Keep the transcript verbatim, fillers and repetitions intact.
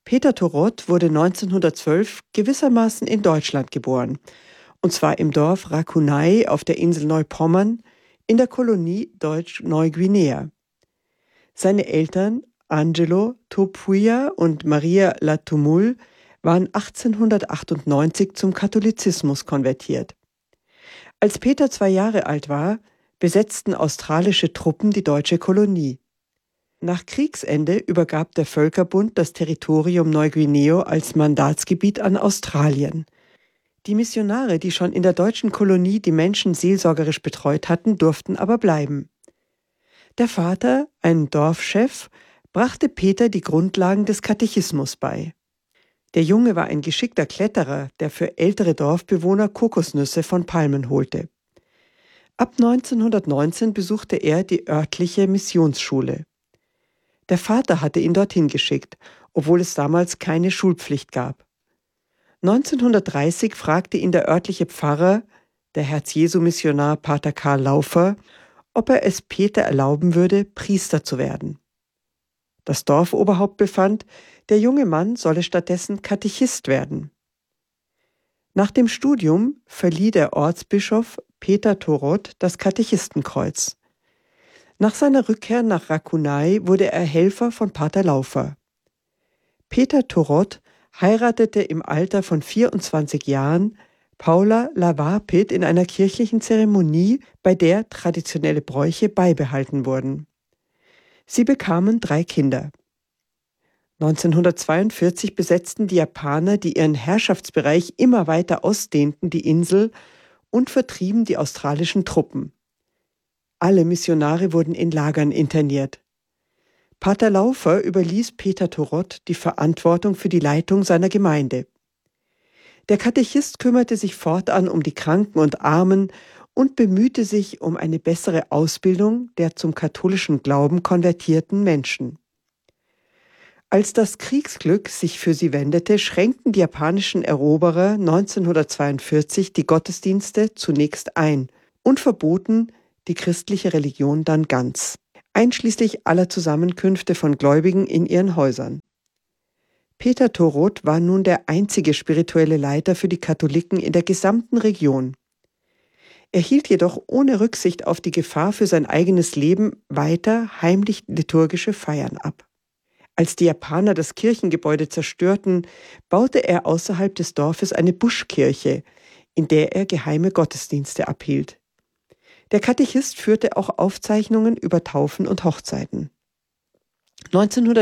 Peter Torot wurde neunzehnhundertzwölf gewissermaßen in Deutschland geboren, und zwar im Dorf Rakunai auf der Insel Neupommern in der Kolonie Deutsch-Neuguinea. Seine Eltern Angelo Topuia und Maria Latumul waren achtzehnhundertachtundneunzig zum Katholizismus konvertiert. Als Peter zwei Jahre alt war, besetzten australische Truppen die deutsche Kolonie. Nach Kriegsende übergab der Völkerbund das Territorium Neuguineo als Mandatsgebiet an Australien. Die Missionare, die schon in der deutschen Kolonie die Menschen seelsorgerisch betreut hatten, durften aber bleiben. Der Vater, ein Dorfchef, brachte Peter die Grundlagen des Katechismus bei. Der Junge war ein geschickter Kletterer, der für ältere Dorfbewohner Kokosnüsse von Palmen holte. Ab neunzehnhundertneunzehn besuchte er die örtliche Missionsschule. Der Vater hatte ihn dorthin geschickt, obwohl es damals keine Schulpflicht gab. neunzehnhundertdreißig fragte ihn der örtliche Pfarrer, der Herz-Jesu-Missionar Pater Karl Laufer, ob er es Peter erlauben würde, Priester zu werden. Das Dorfoberhaupt befand, der junge Mann solle stattdessen Katechist werden. Nach dem Studium verlieh der Ortsbischof Peter Torot das Katechistenkreuz. Nach seiner Rückkehr nach Rakunai wurde er Helfer von Pater Laufer. Peter Torot heiratete im Alter von vierundzwanzig Jahren Paula Lavapit in einer kirchlichen Zeremonie, bei der traditionelle Bräuche beibehalten wurden. Sie bekamen drei Kinder. neunzehnhundertzweiundvierzig besetzten die Japaner, die ihren Herrschaftsbereich immer weiter ausdehnten, die Insel und vertrieben die australischen Truppen. Alle Missionare wurden in Lagern interniert. Pater Laufer überließ Peter Torot die Verantwortung für die Leitung seiner Gemeinde. Der Katechist kümmerte sich fortan um die Kranken und Armen und bemühte sich um eine bessere Ausbildung der zum katholischen Glauben konvertierten Menschen. Als das Kriegsglück sich für sie wendete, schränkten die japanischen Eroberer neunzehnhundertzweiundvierzig die Gottesdienste zunächst ein und verboten die christliche Religion dann ganz, einschließlich aller Zusammenkünfte von Gläubigen in ihren Häusern. Peter Torot war nun der einzige spirituelle Leiter für die Katholiken in der gesamten Region. Er hielt jedoch ohne Rücksicht auf die Gefahr für sein eigenes Leben weiter heimlich liturgische Feiern ab. Als die Japaner das Kirchengebäude zerstörten, baute er außerhalb des Dorfes eine Buschkirche, in der er geheime Gottesdienste abhielt. Der Katechist führte auch Aufzeichnungen über Taufen und Hochzeiten. neunzehnhundertvierundvierzig